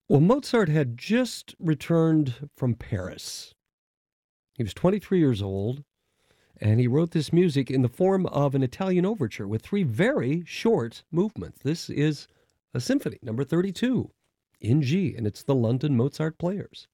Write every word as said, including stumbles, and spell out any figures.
Well, Mozart had just returned from Paris. He was twenty-three years old, and he wrote this music in the form of an Italian overture with three very short movements. This is a symphony, number thirty-two, in G, and it's the London Mozart Players.